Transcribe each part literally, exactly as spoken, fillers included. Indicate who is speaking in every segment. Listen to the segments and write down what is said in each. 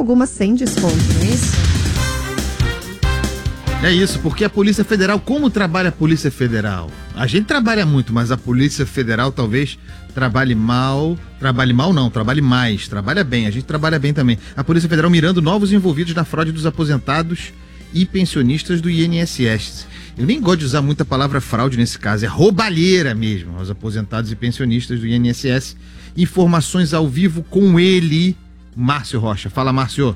Speaker 1: algumas sem desconto, não é isso?
Speaker 2: É isso, porque a Polícia Federal, como trabalha a Polícia Federal? A gente trabalha muito, mas a Polícia Federal talvez trabalhe mal, trabalhe mal não, trabalhe mais, trabalha bem, a gente trabalha bem também. A Polícia Federal mirando novos envolvidos na fraude dos aposentados e pensionistas do I N S S. Eu nem gosto de usar muita palavra fraude nesse caso, é roubalheira mesmo, aos aposentados e pensionistas do I N S S. Informações ao vivo com ele, Márcio Rocha. Fala, Márcio.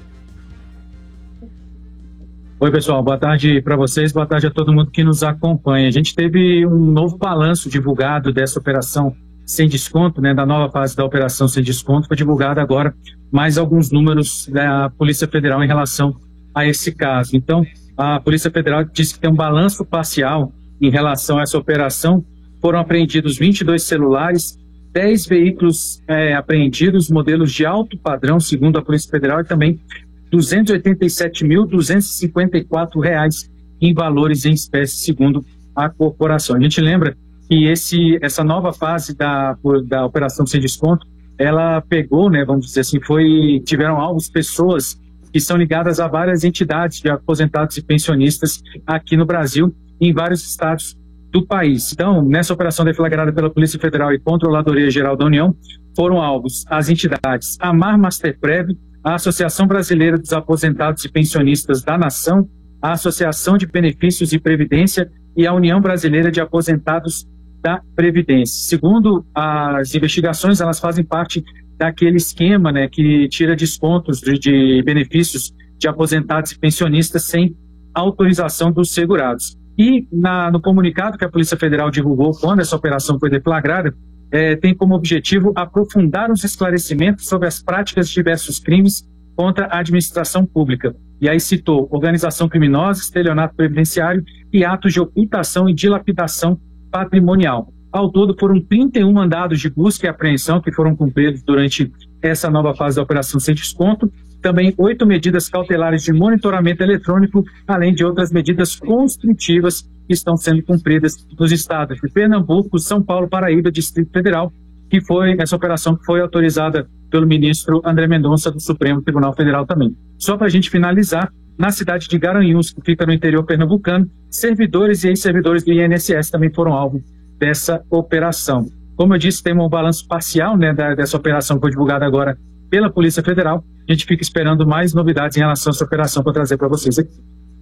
Speaker 3: Oi, pessoal, boa tarde para vocês, boa tarde a todo mundo que nos acompanha. A gente teve um novo balanço divulgado dessa operação sem desconto, né, da nova fase da operação sem desconto. Foi divulgado agora mais alguns números da Polícia Federal em relação a esse caso. Então, a Polícia Federal disse que tem um balanço parcial em relação a essa operação. Foram apreendidos vinte e dois celulares, dez veículos é, apreendidos, modelos de alto padrão, segundo a Polícia Federal, e também duzentos e oitenta e sete mil, duzentos e cinquenta e quatro reais em valores em espécie, segundo a corporação. A gente lembra que esse, essa nova fase da, da operação sem desconto, ela pegou, né, vamos dizer assim, foi, tiveram alvos pessoas que são ligadas a várias entidades de aposentados e pensionistas aqui no Brasil, em vários estados do país. Então, nessa operação deflagrada pela Polícia Federal e Controladoria Geral da União, foram alvos as entidades Amar Masterprev, a Associação Brasileira dos Aposentados e Pensionistas da Nação, a Associação de Benefícios e Previdência e a União Brasileira de Aposentados da Previdência. Segundo as investigações, elas fazem parte daquele esquema, né, que tira descontos de, de benefícios de aposentados e pensionistas sem autorização dos segurados. E na, no comunicado que a Polícia Federal divulgou quando essa operação foi deflagrada, É, tem como objetivo aprofundar os esclarecimentos sobre as práticas de diversos crimes contra a administração pública. E aí citou organização criminosa, estelionato previdenciário e atos de ocultação e dilapidação patrimonial. Ao todo, foram trinta e um mandados de busca e apreensão que foram cumpridos durante essa nova fase da operação sem desconto. Também oito medidas cautelares de monitoramento eletrônico, além de outras medidas constritivas que estão sendo cumpridas nos estados de Pernambuco, São Paulo, Paraíba, Distrito Federal, que foi essa operação que foi autorizada pelo ministro André Mendonça do Supremo Tribunal Federal também. Só para a gente finalizar, na cidade de Garanhuns, que fica no interior pernambucano, servidores e ex-servidores do I N S S também foram alvo dessa operação. Como eu disse, tem um balanço parcial, né, da, dessa operação que foi divulgada agora pela Polícia Federal. A gente fica esperando mais novidades em relação a essa operação para trazer para vocês aqui.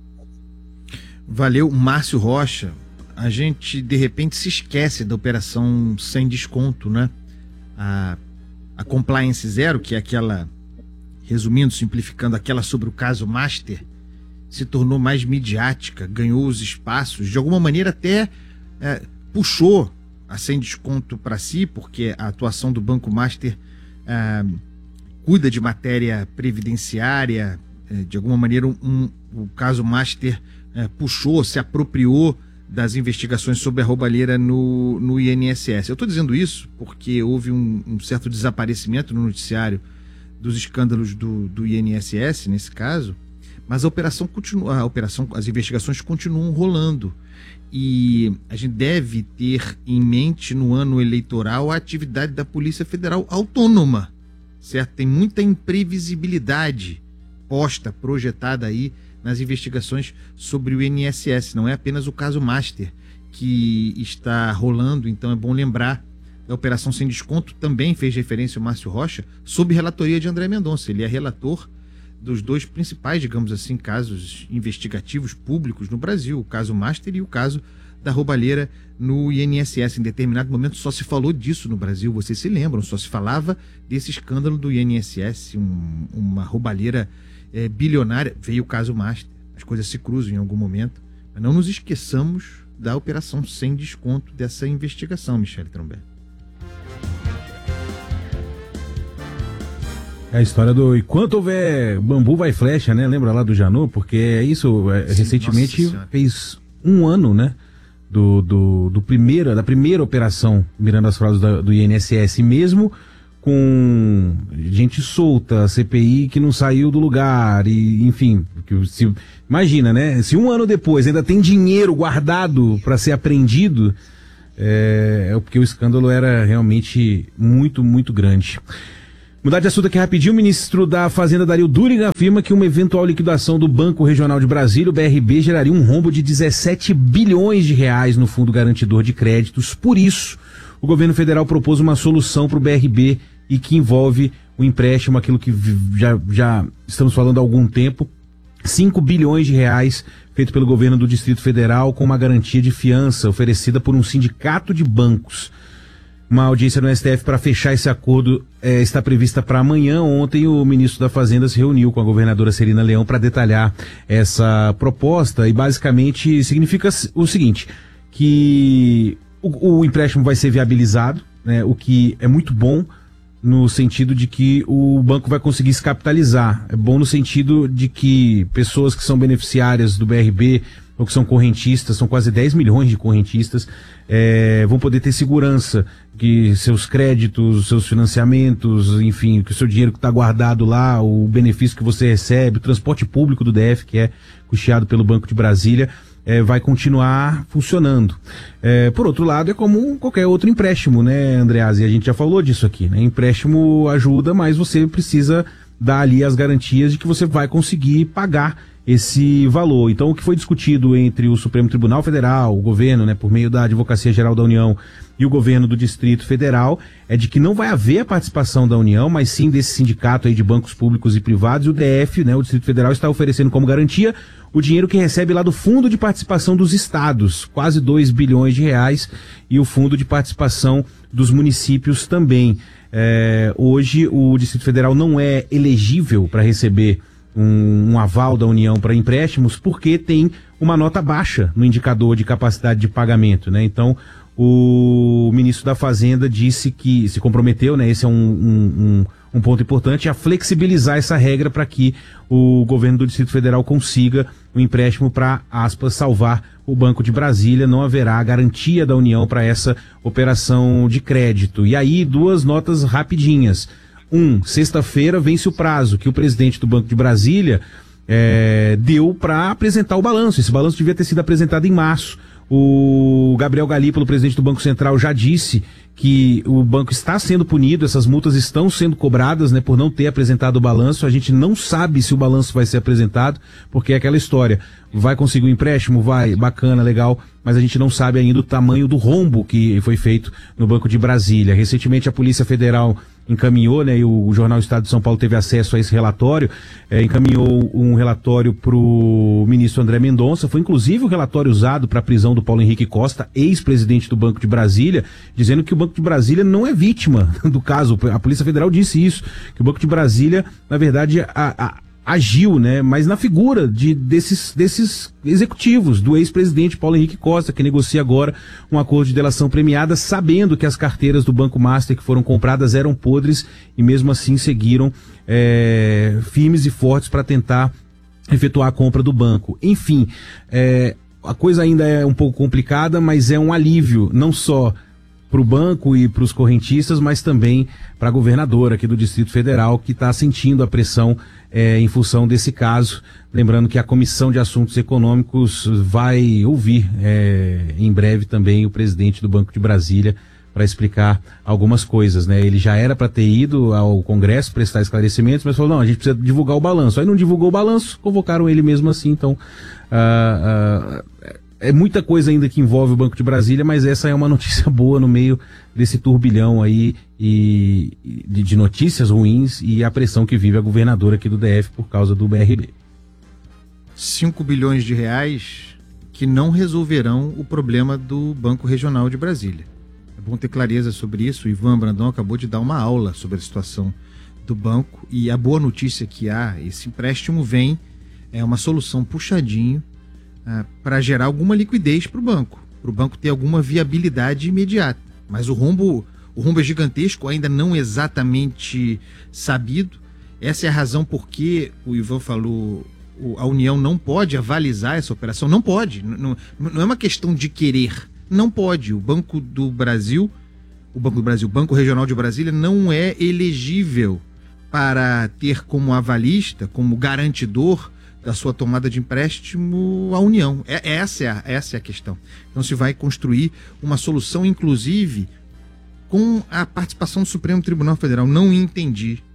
Speaker 2: Valeu, Márcio Rocha. A gente, de repente, se esquece da operação sem desconto, né? A, a Compliance Zero, que é aquela, resumindo, simplificando, aquela sobre o caso Master, se tornou mais midiática, ganhou os espaços, de alguma maneira até é, puxou a sem desconto para si, porque a atuação do Banco Master é, cuida de matéria previdenciária, é, de alguma maneira um, um, o caso Master é, puxou, se apropriou das investigações sobre a roubalheira no, no I N S S. Eu estou dizendo isso porque houve um, um certo desaparecimento no noticiário dos escândalos do, do I N S S, nesse caso, mas a operação continua, a operação, as investigações continuam rolando. E a gente deve ter em mente no ano eleitoral a atividade da Polícia Federal autônoma, certo? Tem muita imprevisibilidade posta, projetada aí nas investigações sobre o I N S S. Não é apenas o caso Master que está rolando, então é bom lembrar da operação sem desconto, também fez referência o Márcio Rocha, sob relatoria de André Mendonça. Ele é relator dos dois principais, digamos assim, casos investigativos públicos no Brasil, o caso Master e o caso da roubalheira no I N S S. Em determinado momento só se falou disso no Brasil, vocês se lembram, só se falava desse escândalo do I N S S, um, uma roubalheira é, bilionária. Veio o caso Master, as coisas se cruzam em algum momento, mas não nos esqueçamos da operação sem desconto dessa investigação, Michele Trombé.
Speaker 4: É a história do enquanto houver bambu vai flecha, né? Lembra lá do Janot? Porque é isso, é, Sim, recentemente fez um ano, né? Do, do, do primeiro, da primeira operação mirando as fraudes da, do I N S S, mesmo com gente solta, C P I que não saiu do lugar, e enfim, que se, imagina, né? Se um ano depois ainda tem dinheiro guardado para ser apreendido, é, é porque o escândalo era realmente muito, muito grande. Mudar de assunto aqui rapidinho, o ministro da Fazenda, Dario Duriga, afirma que uma eventual liquidação do Banco Regional de Brasília, o B R B, geraria um rombo de dezessete bilhões de reais no Fundo Garantidor de Créditos. Por isso, o governo federal propôs uma solução para o B R B e que envolve o empréstimo, aquilo que já, já estamos falando há algum tempo, cinco bilhões de reais, feito pelo governo do Distrito Federal, com uma garantia de fiança oferecida por um sindicato de bancos. Uma audiência no S T F para fechar esse acordo eh, está prevista para amanhã. Ontem o ministro da Fazenda se reuniu com a governadora Celina Leão para detalhar essa proposta e basicamente significa o seguinte, que o, o empréstimo vai ser viabilizado, né, o que é muito bom no sentido de que o banco vai conseguir se capitalizar. É bom no sentido de que pessoas que são beneficiárias do B R B ou que são correntistas, são quase dez milhões de correntistas, é, vão poder ter segurança que seus créditos, seus financiamentos, enfim, que o seu dinheiro que está guardado lá, o benefício que você recebe, o transporte público do D F, que é custeado pelo Banco de Brasília, é, vai continuar funcionando. É, por outro lado, é como qualquer outro empréstimo, né, Andreasa? E a gente já falou disso aqui, né? Empréstimo ajuda, mas você precisa dar ali as garantias de que você vai conseguir pagar esse valor. Então, o que foi discutido entre o Supremo Tribunal Federal, o governo, né, por meio da Advocacia Geral da União e o governo do Distrito Federal, é de que não vai haver a participação da União, mas sim desse sindicato aí de bancos públicos e privados, e o D F, né, o Distrito Federal, está oferecendo como garantia o dinheiro que recebe lá do Fundo de Participação dos Estados, quase dois bilhões de reais, e o Fundo de Participação dos municípios também. É, hoje, o Distrito Federal não é elegível para receber Um, um aval da União para empréstimos, porque tem uma nota baixa no indicador de capacidade de pagamento, né? Então, o ministro da Fazenda disse que se comprometeu, né? Esse é um, um, um, um ponto importante, a flexibilizar essa regra para que o governo do Distrito Federal consiga o um empréstimo para, aspas, salvar o Banco de Brasília. Não haverá garantia da União para essa operação de crédito. E aí, duas notas rapidinhas. Um, sexta-feira vence o prazo que o presidente do Banco de Brasília é, deu para apresentar o balanço. Esse balanço devia ter sido apresentado em março. O Gabriel Galípolo, presidente do Banco Central, já disse que o banco está sendo punido, essas multas estão sendo cobradas, né, por não ter apresentado o balanço. A gente não sabe se o balanço vai ser apresentado, porque é aquela história, vai conseguir um empréstimo? Vai, bacana, legal, mas a gente não sabe ainda o tamanho do rombo que foi feito no Banco de Brasília. Recentemente a Polícia Federal encaminhou, né, e o Jornal Estado de São Paulo teve acesso a esse relatório, é, encaminhou um relatório para o ministro André Mendonça, foi inclusive o relatório usado para a prisão do Paulo Henrique Costa, ex-presidente do Banco de Brasília, dizendo que o Banco de Brasília não é vítima do caso. A Polícia Federal disse isso, que o Banco de Brasília, na verdade, a, a, agiu, né, mas na figura de, desses, desses executivos, do ex-presidente Paulo Henrique Costa, que negocia agora um acordo de delação premiada, sabendo que as carteiras do Banco Master que foram compradas eram podres e mesmo assim seguiram é, firmes e fortes para tentar efetuar a compra do banco. Enfim, é, a coisa ainda é um pouco complicada, mas é um alívio, não só para o banco e para os correntistas, mas também para a governadora aqui do Distrito Federal, que está sentindo a pressão é, em função desse caso. Lembrando que a Comissão de Assuntos Econômicos vai ouvir é, em breve também o presidente do Banco de Brasília para explicar algumas coisas, né? Ele já era para ter ido ao Congresso prestar esclarecimentos, mas falou, não, a gente precisa divulgar o balanço. Aí não divulgou o balanço, convocaram ele mesmo assim, então uh, uh, é muita coisa ainda que envolve o Banco de Brasília, mas essa é uma notícia boa no meio desse turbilhão aí e, de, de notícias ruins e a pressão que vive a governadora aqui do D F por causa do B R B.
Speaker 2: cinco bilhões de reais que não resolverão o problema do Banco Regional de Brasília. É bom ter clareza sobre isso. O Ivan Brandão acabou de dar uma aula sobre a situação do banco e a boa notícia que há, esse empréstimo vem, é uma solução puxadinho ah, para gerar alguma liquidez para o banco, para o banco ter alguma viabilidade imediata. Mas o rombo, o rombo é gigantesco, ainda não exatamente sabido. Essa é a razão por que o Ivan falou, a União não pode avalizar essa operação, não pode, não, não é uma questão de querer, não pode. O Banco do Brasil, o Banco do Brasil, o Banco Regional de Brasília não é elegível para ter como avalista, como garantidor da sua tomada de empréstimo a União. É, essa, é a, essa é a questão. Então se vai construir uma solução, inclusive, com a participação do Supremo Tribunal Federal. Não entendi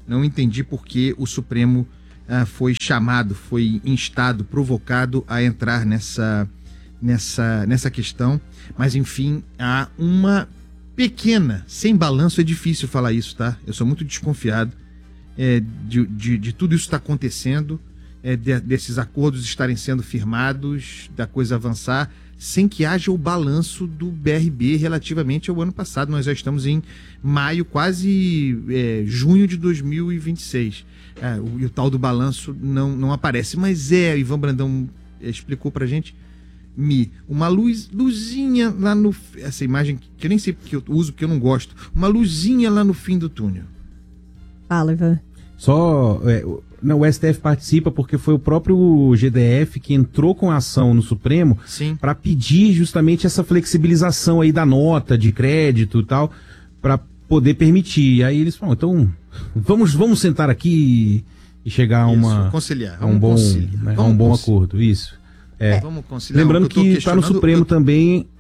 Speaker 2: Não entendi por que o Supremo uh, foi chamado, foi instado, provocado a entrar nessa, nessa, nessa questão. Mas, enfim, há uma pequena, sem balanço, é difícil falar isso, tá? Eu sou muito desconfiado é, de, de, de tudo isso que está acontecendo, é, de, desses acordos estarem sendo firmados, da coisa avançar, sem que haja o balanço do B R B relativamente ao ano passado. Nós já estamos em maio, quase é, junho de dois mil e vinte e seis. É, o, e o tal do balanço não, não aparece. Mas é, o Ivan Brandão explicou pra gente, Mi, uma luz, luzinha lá no... Essa imagem que eu nem sei porque eu uso, porque eu não gosto. Uma luzinha lá no fim do túnel.
Speaker 1: Fala, Ivan.
Speaker 4: Só... É, não, o S T F participa porque foi o próprio G D F que entrou com a ação no Supremo para pedir justamente essa flexibilização aí da nota de crédito e tal, para poder permitir. Aí eles falam, então vamos, vamos sentar aqui e chegar a, uma,
Speaker 2: isso, conciliar,
Speaker 4: a um bom,
Speaker 2: conciliar.
Speaker 4: Né, a um bom acordo. Isso. É.
Speaker 2: Vamos conciliar.
Speaker 4: Lembrando que está no Supremo eu... também...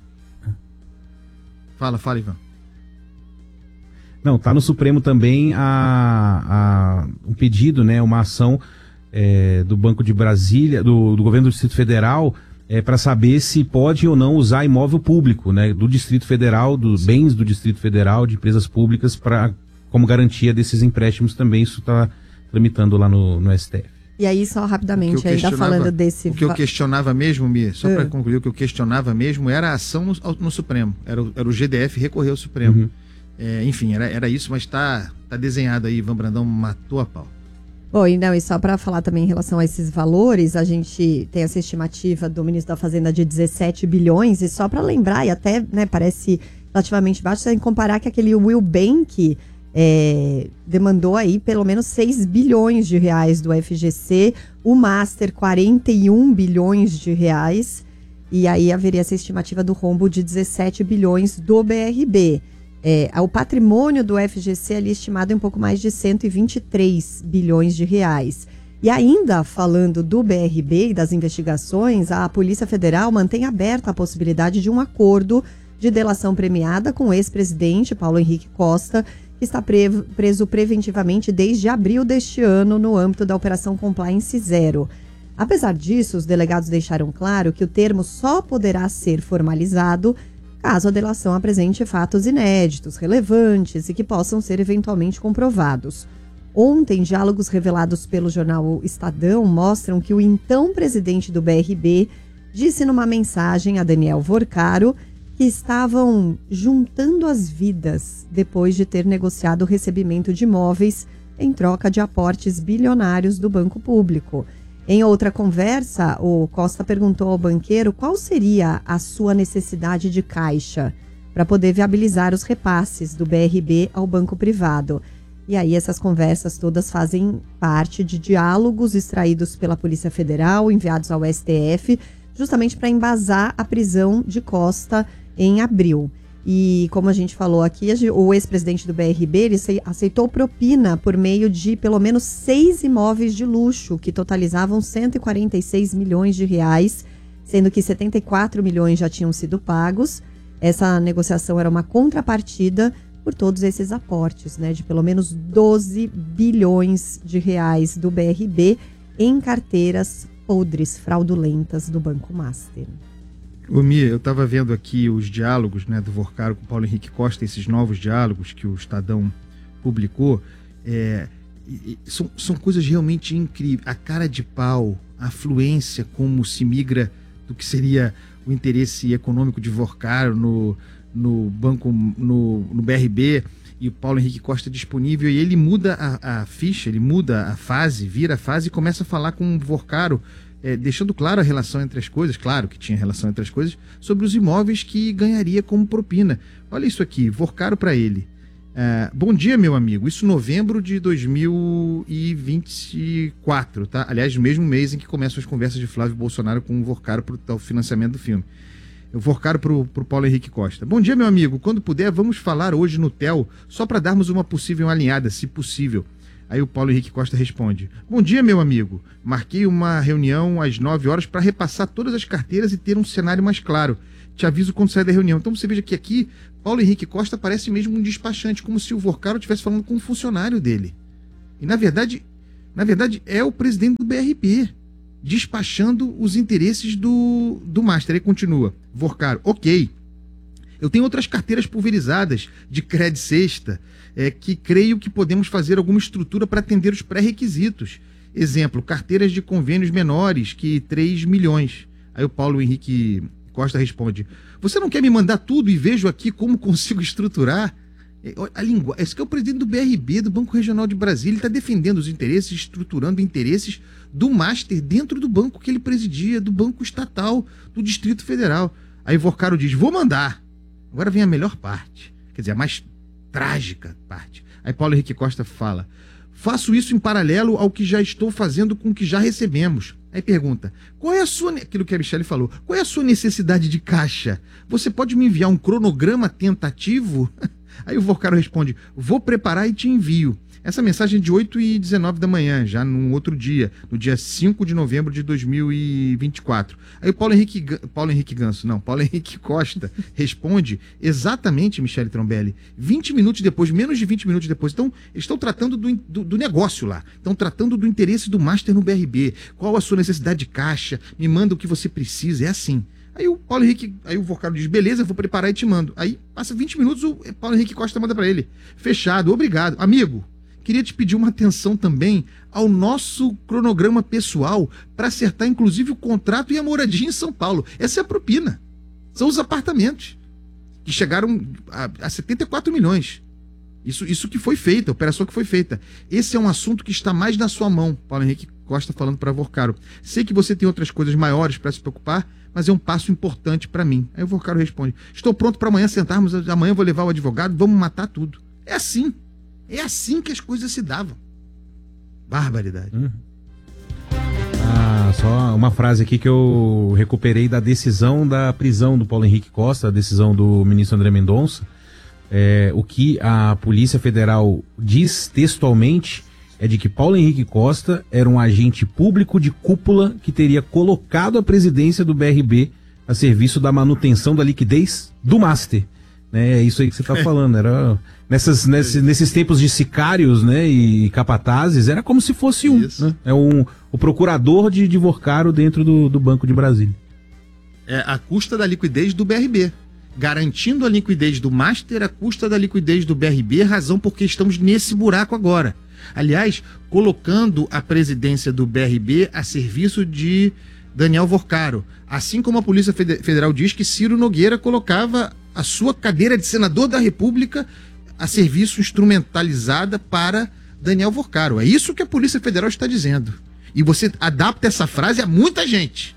Speaker 2: Fala, fala, Ivan.
Speaker 4: Não, está no Supremo também a, a, um pedido, né, uma ação é, do Banco de Brasília, do, do governo do Distrito Federal, é, para saber se pode ou não usar imóvel público, né, do Distrito Federal, dos bens do Distrito Federal, de empresas públicas, pra, como garantia desses empréstimos também. Isso está tramitando lá no, no S T F.
Speaker 1: E aí, só rapidamente, ainda falando desse...
Speaker 2: O que eu questionava mesmo, Mia, só para concluir, o que eu questionava mesmo era a ação no, no Supremo. Era o, era o G D F recorrer ao Supremo. Uhum. É, enfim, era, era isso, mas tá, tá desenhado aí, Ivan Brandão matou a pau.
Speaker 1: Bom, e, não, e só para falar também em relação a esses valores, a gente tem essa estimativa do ministro da Fazenda de dezessete bilhões, e só para lembrar, e até, né, parece relativamente baixo, sem comparar que aquele Will Bank... É, demandou aí pelo menos seis bilhões de reais do F G C, o Master quarenta e um bilhões de reais, e aí haveria essa estimativa do rombo de dezessete bilhões do B R B. É, o patrimônio do F G C ali estimado em um pouco mais de cento e vinte e três bilhões de reais. E ainda falando do B R B e das investigações, a Polícia Federal mantém aberta a possibilidade de um acordo de delação premiada com o ex-presidente Paulo Henrique Costa, que está preso preventivamente desde abril deste ano no âmbito da Operação Compliance Zero. Apesar disso, os delegados deixaram claro que o termo só poderá ser formalizado caso a delação apresente fatos inéditos, relevantes e que possam ser eventualmente comprovados. Ontem, diálogos revelados pelo jornal Estadão mostram que o então presidente do B R B disse numa mensagem a Daniel Vorcaro que estavam juntando as vidas depois de ter negociado o recebimento de imóveis em troca de aportes bilionários do banco público. Em outra conversa, o Costa perguntou ao banqueiro qual seria a sua necessidade de caixa para poder viabilizar os repasses do B R B ao banco privado. E aí essas conversas todas fazem parte de diálogos extraídos pela Polícia Federal, enviados ao S T F, justamente para embasar a prisão de Costa em abril. E como a gente falou aqui, o ex-presidente do B R B ele aceitou propina por meio de pelo menos seis imóveis de luxo, que totalizavam cento e quarenta e seis milhões de reais, sendo que setenta e quatro milhões já tinham sido pagos. Essa negociação era uma contrapartida por todos esses aportes, né, de pelo menos doze bilhões de reais do B R B em carteiras podres, fraudulentas do Banco Master.
Speaker 2: Ô Mia, eu estava vendo aqui os diálogos, né, do Vorcaro com o Paulo Henrique Costa, esses novos diálogos que o Estadão publicou, é, e, e, são, são coisas realmente incríveis. A cara de pau, a fluência, como se migra do que seria o interesse econômico de Vorcaro no, no banco, no, no B R B, e o Paulo Henrique Costa disponível, e ele muda a, a ficha, ele muda a fase, vira a fase e começa a falar com o Vorcaro, É, deixando claro a relação entre as coisas, claro que tinha relação entre as coisas, sobre os imóveis que ganharia como propina. Olha isso aqui, Vorcaro para ele. É, bom dia, meu amigo. Isso em novembro de dois mil e vinte e quatro, tá? Aliás, no mesmo mês em que começam as conversas de Flávio Bolsonaro com o Vorcaro para o financiamento do filme. Eu Vorcaro para o Paulo Henrique Costa. Bom dia, meu amigo. Quando puder, vamos falar hoje no T E L, só para darmos uma possível alinhada, se possível. Aí o Paulo Henrique Costa responde: bom dia, meu amigo. Marquei uma reunião às nove horas para repassar todas as carteiras e ter um cenário mais claro. Te aviso quando sair da reunião. Então você veja que aqui, Paulo Henrique Costa parece mesmo um despachante, como se o Vorcaro estivesse falando com um funcionário dele. E na verdade, na verdade é o presidente do B R B despachando os interesses do, do Master. Ele continua, Vorcaro, ok, eu tenho outras carteiras pulverizadas de Cred Sexta, é, que creio que podemos fazer alguma estrutura para atender os pré-requisitos. Exemplo, carteiras de convênios menores que três milhões. Aí o Paulo Henrique Costa responde, você não quer me mandar tudo e vejo aqui como consigo estruturar? A língua, esse que é o presidente do B R B, do Banco Regional de Brasília, ele está defendendo os interesses, estruturando interesses do Master dentro do banco que ele presidia, do Banco Estatal do Distrito Federal. Aí Vorcaro diz, vou mandar. Agora vem a melhor parte, quer dizer, a mais trágica parte. Aí Paulo Henrique Costa fala, faço isso em paralelo ao que já estou fazendo com o que já recebemos. Aí pergunta, qual é a sua, aquilo que a Michelle falou, qual é a sua necessidade de caixa? Você pode me enviar um cronograma tentativo? Aí o Vorcaro responde, vou preparar e te envio. Essa mensagem é de oito e dezenove da manhã, já num outro dia, no dia cinco de novembro de dois mil e vinte e quatro. Aí o Paulo Henrique, Paulo Henrique Ganso, não, Paulo Henrique Costa responde exatamente, Michelle Trombelli, vinte minutos depois, menos de vinte minutos depois. Então, eles estão tratando do, do, do negócio lá, estão tratando do interesse do Master no B R B. Qual a sua necessidade de caixa? Me manda o que você precisa, é assim. Aí o Paulo Henrique, aí o Vorcaro diz, beleza, eu vou preparar e te mando. Aí passa vinte minutos, o Paulo Henrique Costa manda para ele. Fechado, obrigado. Amigo, queria te pedir uma atenção também ao nosso cronograma pessoal para acertar inclusive o contrato e a moradia em São Paulo. Essa é a propina. São os apartamentos que chegaram a, a setenta e quatro milhões. Isso, isso que foi feito, a operação que foi feita. Esse é um assunto que está mais na sua mão, Paulo Henrique Costa falando para Vorcaro. Sei que você tem outras coisas maiores para se preocupar, mas é um passo importante para mim. Aí o Vorcaro responde, estou pronto para amanhã sentarmos, amanhã eu vou levar o advogado, vamos matar tudo. É assim. É assim que as coisas se davam. Barbaridade.
Speaker 4: Hum. Ah, só uma frase aqui que eu recuperei da decisão da prisão do Paulo Henrique Costa, a decisão do ministro André Mendonça. É, o que a Polícia Federal diz textualmente é de que Paulo Henrique Costa era um agente público de cúpula que teria colocado a presidência do B R B a serviço da manutenção da liquidez do Master. Né, é isso aí que você está falando. Era nessas, nesses, nesses tempos de sicários, né, e capatazes, era como se fosse um. Né? É um o procurador de, de Vorcaro dentro do, do Banco de Brasília.
Speaker 2: É a custa da liquidez do B R B. Garantindo a liquidez do Master à custa da liquidez do B R B, razão porque estamos nesse buraco agora. Aliás, colocando a presidência do B R B a serviço de Daniel Vorcaro. Assim como a Polícia Federal diz que Ciro Nogueira colocava a sua cadeira de senador da República a serviço instrumentalizada para Daniel Vorcaro. É isso que a Polícia Federal está dizendo. E você adapta essa frase a muita gente.